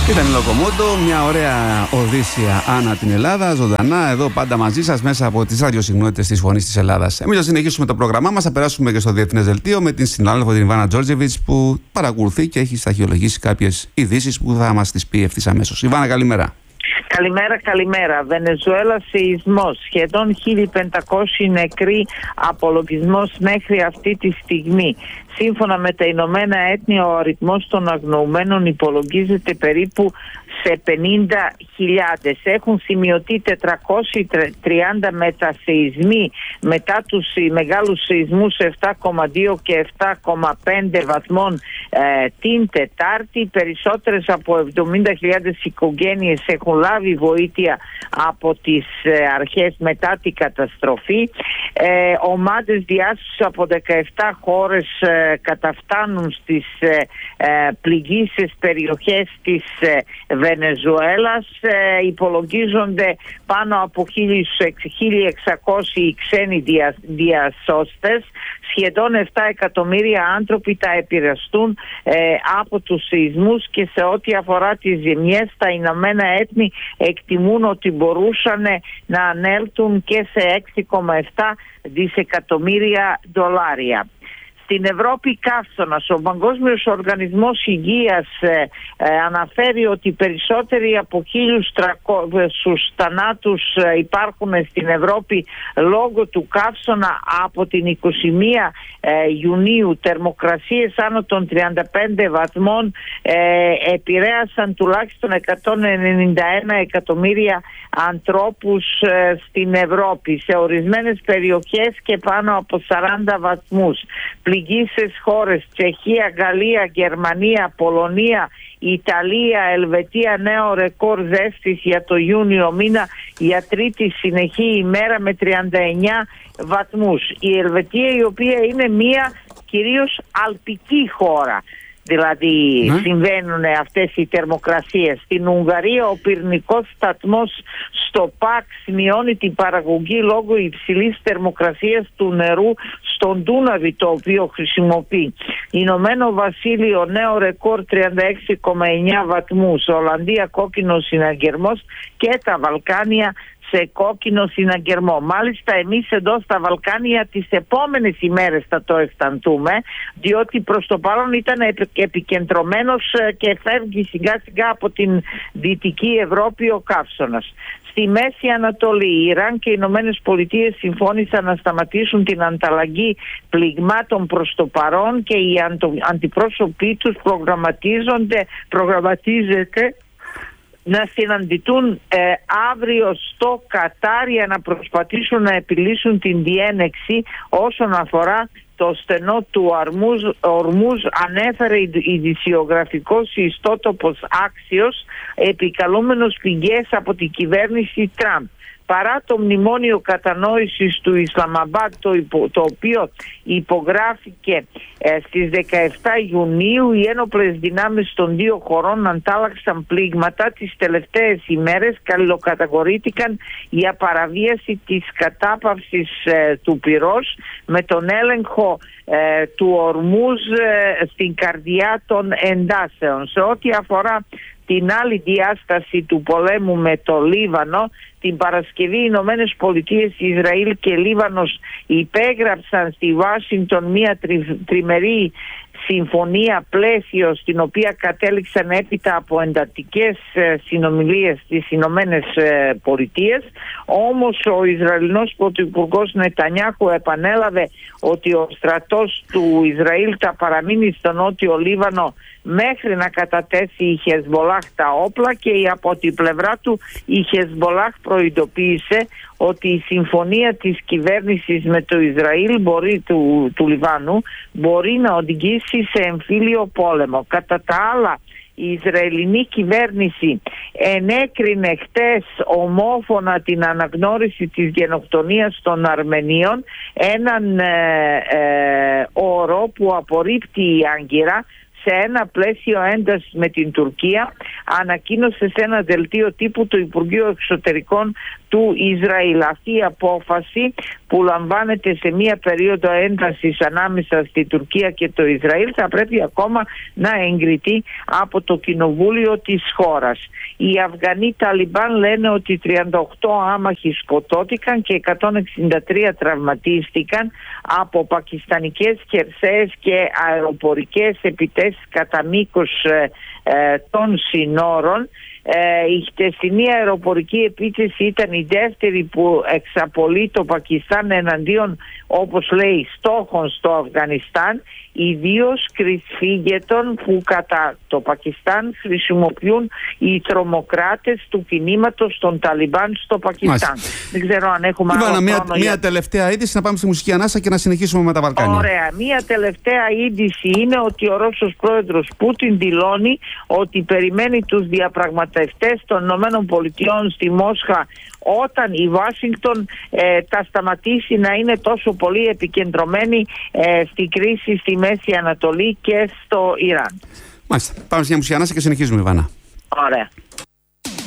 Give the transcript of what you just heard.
Ήταν η Λοκομόντο, μια ωραία οδύσσια ανά την Ελλάδα, ζωντανά εδώ πάντα μαζί σας μέσα από τις ραδιοσυχνότητες της Φωνής της Ελλάδας. Εμείς θα συνεχίσουμε το πρόγραμμά μας, θα περάσουμε και στο Διεθνές Δελτίο με την συνάδελφο την Ιβάνα Τζόρτζεβιτς που παρακολουθεί και έχει σταχυολογήσει κάποιες ειδήσεις που θα μας τις πει ευθύς αμέσως. Ιβάνα, καλημέρα. Καλημέρα. Βενεζουέλα, σεισμός. Σχεδόν 1.500 νεκροί, απολογισμός μέχρι αυτή τη στιγμή. Σύμφωνα με τα Ηνωμένα Έθνη, ο αριθμός των αγνοωμένων υπολογίζεται περίπου σε 50.000. Έχουν σημειωθεί 430 μετασεισμοί μετά τους μεγάλους σεισμούς 7,2 και 7,5 βαθμών την Τετάρτη. Περισσότερες από 70.000 οικογένειες έχουν λάβει βοήθεια από τις αρχές μετά την καταστροφή. Ομάδες διάσωσης από 17 χώρες καταφτάνουν στις πληγήσεις περιοχές της Βενεζουέλας. Υπολογίζονται πάνω από 1.600 ξένοι διασώστες. Σχεδόν 7 εκατομμύρια άνθρωποι θα επηρεαστούν από τους σεισμούς, και σε ό,τι αφορά τις ζημιές, τα Ηνωμένα Έθνη εκτιμούν ότι μπορούσαν να ανέλθουν και σε 6,7 δισεκατομμύρια δολάρια. Στην Ευρώπη καύσωνας. Ο Παγκόσμιος Οργανισμός Υγείας αναφέρει ότι περισσότεροι από 1.300 θανάτους υπάρχουν στην Ευρώπη λόγω του καύσωνα από την 21 Ιουνίου. Θερμοκρασίες άνω των 35 βαθμών επηρέασαν τουλάχιστον 191 εκατομμύρια ανθρώπους στην Ευρώπη. Σε ορισμένες περιοχές και πάνω από 40 βαθμούς. Πληγήσεις χώρες: Τσεχία, Γαλλία, Γερμανία, Πολωνία, Ιταλία, Ελβετία. Νέο ρεκόρ ζέστης για το Ιούνιο μήνα για τρίτη συνεχή ημέρα με 39 βαθμούς. Η Ελβετία, η οποία είναι μια κυρίως αλπική χώρα, δηλαδή συμβαίνουν αυτές οι θερμοκρασίες. Στην Ουγγαρία ο πυρηνικός σταθμός στο ΠΑΚ σημειώνει την παραγωγή λόγω υψηλής θερμοκρασίας του νερού στον Δούναβη, το οποίο χρησιμοποιεί. Ηνωμένο Βασίλειο, νέο ρεκόρ 36,9 βαθμούς. Ολλανδία, κόκκινος συναγερμός, και τα Βαλκάνια σε κόκκινο συναγερμό. Μάλιστα εμείς εδώ στα Βαλκάνια τις επόμενες ημέρες θα το αισθανθούμε, διότι προς το παρόν ήταν επικεντρωμένος και φεύγει σιγά σιγά από την Δυτική Ευρώπη ο καύσωνας. Στη Μέση Ανατολή, η Ιράν και οι Ηνωμένες Πολιτείες συμφώνησαν να σταματήσουν την ανταλλαγή πληγμάτων προς το παρόν, και οι αντιπρόσωποι τους προγραμματίζεται να συναντηθούν αύριο στο Κατάρ για να προσπαθήσουν να επιλύσουν την διένεξη όσον αφορά το στενό του Ορμούζ. Ανέφερε ειδησιογραφικός ιστότοπος Άξιος, επικαλούμενος πηγές από την κυβέρνηση Τραμπ. Παρά το μνημόνιο κατανόησης του Ισλαμαμπάτ, το οποίο υπογράφηκε στις 17 Ιουνίου, οι ένοπλες δυνάμεις των δύο χωρών αντάλλαξαν πλήγματα. Τις τελευταίες ημέρες καλλοκατηγορήθηκαν για παραβίαση της κατάπαυσης του πυρός, με τον έλεγχο του Ορμούζ στην καρδιά των εντάσεων. Σε ό,τι αφορά την άλλη διάσταση του πολέμου με το Λίβανο, την Παρασκευή οι Ηνωμένες Πολιτείες, Ισραήλ και Λίβανος υπέγραψαν στη Ουάσιγκτον μια τριμερή συμφωνία πλαίσιο, στην οποία κατέληξαν έπειτα από εντατικές συνομιλίες στις Ηνωμένες Πολιτείες. Όμως ο Ισραηλινός πρωθυπουργός Νετανιάχου επανέλαβε ότι ο στρατός του Ισραήλ θα παραμείνει στο νότιο Λίβανο μέχρι να κατατέσει η Χεσμολάχ τα όπλα, και από την πλευρά του η Χεσμολάχ προειδοποίησε ότι η συμφωνία της κυβέρνησης με το Ισραήλ του Λιβάνου μπορεί να οδηγήσει σε εμφύλιο πόλεμο. Κατά τα άλλα, η Ισραηλινή κυβέρνηση ενέκρινε χτες ομόφωνα την αναγνώριση της γενοκτονίας των Αρμενίων, έναν όρο που απορρίπτει η Άγκυρα, σε ένα πλαίσιο έντασης με την Τουρκία, ανακοίνωσε σε ένα δελτίο τύπου του Υπουργείου Εξωτερικών του Ισραήλ. Αυτή η απόφαση που λαμβάνεται σε μια περίοδο έντασης ανάμεσα στη Τουρκία και το Ισραήλ θα πρέπει ακόμα να εγκριθεί από το κοινοβούλιο της χώρας. Οι Αφγανοί Ταλιμπάν λένε ότι 38 άμαχοι σκοτώθηκαν και 163 τραυματίστηκαν από πακιστανικές χερσαίες και αεροπορικές επιθέσεις κατά μήκος των συνόρων. Η χτεσινή αεροπορική επίθεση ήταν η δεύτερη που εξαπολύει το Πακιστάν εναντίον, όπως λέει, στόχων στο Αφγανιστάν, ιδίως κρυσφύγετων που κατά το Πακιστάν χρησιμοποιούν οι τρομοκράτες του κινήματος των Ταλιμπάν στο Πακιστάν. Δεν ξέρω αν έχουμε άλλο χρόνο. Μια τελευταία είδηση, να πάμε στη μουσική ανάσα και να συνεχίσουμε με τα Βαλκάνια. Ωραία. Μια τελευταία είδηση είναι ότι ο Ρώσος πρόεδρος Πούτιν δηλώνει ότι περιμένει τους διαπραγματευτές των ΗΠΑ στη Μόσχα όταν η Ουάσιγκτον θα σταματήσει να είναι τόσο πολύ επικεντρωμένη στη κρίση στη Μέση Ανατολή και στο Ιράν. Μάλιστα. Πάμε σε μια μουσική ανάσα και συνεχίζουμε, Ιβάνα. Ωραία.